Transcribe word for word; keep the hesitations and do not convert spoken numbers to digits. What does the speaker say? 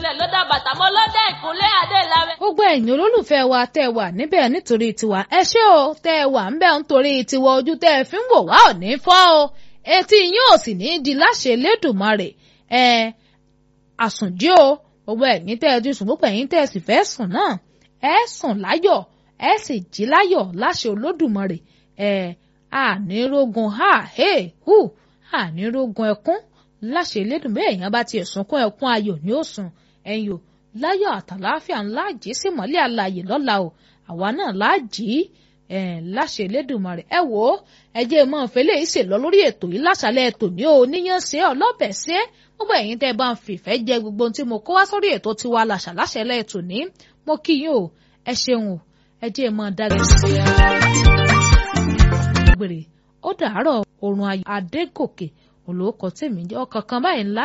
ìkúnlẹ̀ ló dá bàtà mọ́ lọ́dẹ ìkúnlẹ̀ adé lábẹ́. gbogbo ẹ̀yin olólùfẹ́ wa tẹ́ wà níbẹ̀ nítorí tiwa ẹ ṣé o tẹ́ wà ń bẹ̀ nítorí tiwa ojú tẹ́ fi ń wò wá ò ní fọ́ o etí yín ò sì ní di láṣẹ Elédùmarè ẹ àsùnjí o gbogbo ẹ̀yin tẹ́ ẹ ti sùn gbogbo ẹ̀yin tẹ́ ẹ sì fẹ́ sùn náà ẹ sùn láyọ̀ ẹ sì jí láyọ̀ láṣẹ Olódùmarè ẹ ànírógun ha he hu ànírógun ẹkún láṣẹ Elédùmarè èèyàn bá tiẹ̀ sunkún ẹkún ayọ̀ ni ó sùn ẹ̀yin o láyọ̀ àtàláfíà ńlá jí sí mọ́lẹ̀ alààyè lọ́la o àwa náà láàjí ẹ̀ láṣẹ Elédùmarè ẹ wò ó ẹ jẹ́ mọ́ fẹ́lẹ́ yìí ṣe lọ lórí ètò yìí láṣàlẹ̀ ètò ní o níyàn ṣe ọlọ́bẹ̀ ṣe gbogbo ẹ̀yin tẹ́ bá ń fìfẹ́ jẹ gbogbo ohun tí mo kó wá sórí ètò tiwa làṣà láṣẹlẹ̀ ètò ní mo kí yín o ẹ ṣeun o ẹ jẹ́ mọ́ dágbé gbèrè ó dàárọ̀ oorun ayọ̀ Adégòkè olóòkọ tèmi jẹ́ ọkàn kan báyìí ńlá.